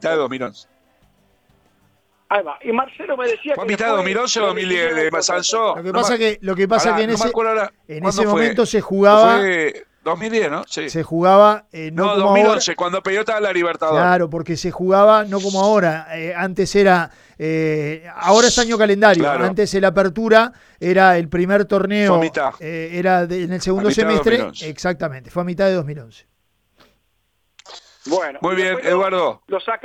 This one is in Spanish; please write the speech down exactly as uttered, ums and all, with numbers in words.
mitad de dos mil once. Ahí va. Y Marcelo me decía ¿Fue a que mitad de dos mil once o dos mil diez de Masanzó? Lo que pasa que, lo que, pasa Pará, que en no ese, me acuerdo ahora. en ¿Cuándo ese fue? momento se jugaba... Fue dos mil diez, ¿no? Sí. Se jugaba eh, no, No, como dos mil once, ahora. cuando Peñarol estaba en la Libertadores. Claro, porque se jugaba no como ahora. Eh, antes era... Eh, ahora es año calendario. Claro. Antes el Apertura era el primer torneo. Fue a mitad. Eh, era de, en el segundo A mitad de semestre. dos mil once. Exactamente, fue a mitad de dos mil once. Bueno. Muy bien, después lo- Eduardo. Lo saca